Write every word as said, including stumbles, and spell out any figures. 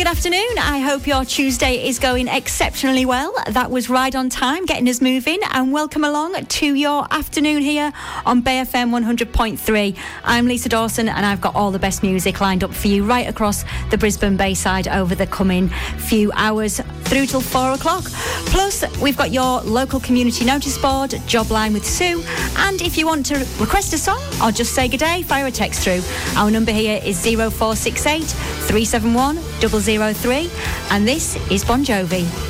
good afternoon. I hope your Tuesday is going exceptionally well. That was right on time, getting us moving, and welcome along to your afternoon here on Bay F M one hundred point three. I'm Lisa Dawson, and I've got all the best music lined up for you right across the Brisbane Bayside over the coming few hours through till four o'clock. Plus, we've got your local community notice board, job line with Sue, and if you want to request a song or just say good day, fire a text through. Our number here is zero four six eight, three seven one, double zero three, and this is Bon Jovi.